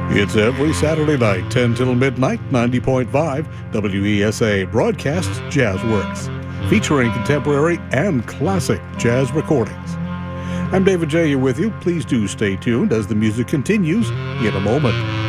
It's every Saturday night, 10 till midnight, 90.5, WESA broadcasts Jazz Works, featuring contemporary and classic jazz recordings. I'm David J. here with you. Please do stay tuned as the music continues in a moment.